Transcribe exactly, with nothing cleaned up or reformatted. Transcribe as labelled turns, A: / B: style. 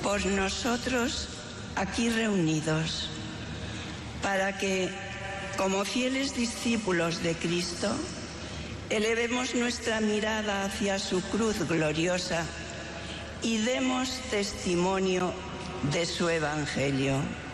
A: por nosotros aquí reunidos, para que, como fieles discípulos de Cristo, elevemos nuestra mirada hacia su cruz gloriosa y demos testimonio de su Evangelio.